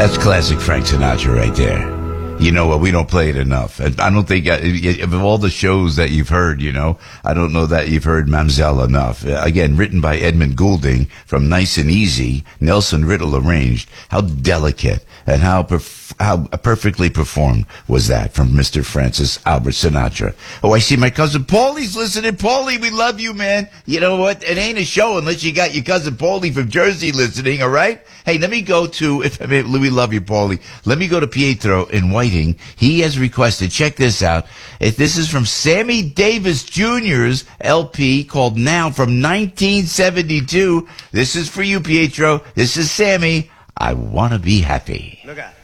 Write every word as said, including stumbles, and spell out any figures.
That's classic Frank Sinatra right there. You know what? We don't play it enough. And I don't think, uh, of all the shows that you've heard, you know, I don't know that you've heard Mamzelle enough. Uh, again, written by Edmund Goulding from Nice and Easy, Nelson Riddle arranged. How delicate and how perf- how perfectly performed was that from Mister Francis Albert Sinatra. Oh, I see my cousin Paulie's listening. Paulie, we love you, man. You know what? It ain't a show unless you got your cousin Paulie from Jersey listening, all right? Hey, let me go to, if I mean, we love you, Paulie. Let me go to Pietro in Whiting. He has requested, check this out. If this is from Sammy Davis Junior's L P called Now from nineteen seventy-two. This is for you, Pietro. This is Sammy. I Want to Be Happy. Look out.